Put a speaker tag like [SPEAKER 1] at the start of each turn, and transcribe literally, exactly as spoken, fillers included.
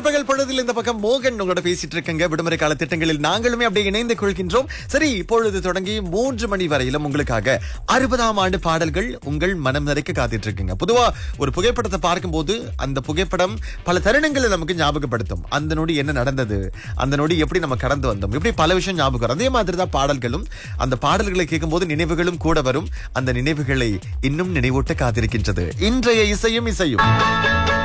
[SPEAKER 1] பிற்பகல் பொழுதில் இந்த பக்கம் மோகன் உங்களோட பேசிட்டு இருக்கங்க. விடுமுறை கால திட்டங்களில் நாங்களுமே அப்படியே இணைந்து கொள்கின்றோம். சரி, இப்பொழுது தொடங்கி மூன்று மணி வரையிலும் உங்களுக்காக அறுபதாம் ஆண்டு பாடல்கள் உங்கள் மனம் நிறைக்க காத்துட்டு இருக்குங்க. பொதுவா ஒரு புகைப்படத்தை பார்க்கும்போது அந்த புகைப்படம் பல தருணங்களை நமக்கு ஞாபகப்படுத்தும். அந்த நொடி என்ன நடந்தது, அந்த நொடி எப்படி நம்ம கடந்து வந்தோம், இப்படி பல விஷயம் ஞாபகம் வரும். அதே மாதிரி தான் பாடல்களும். அந்த பாடல்களை கேட்கும் போது நினைவுகளும் கூட வரும். அந்த நினைவுகளை இன்னும் நினைவூட்ட காத்திருக்கின்றது இன்றைய இசையும் இசையும்.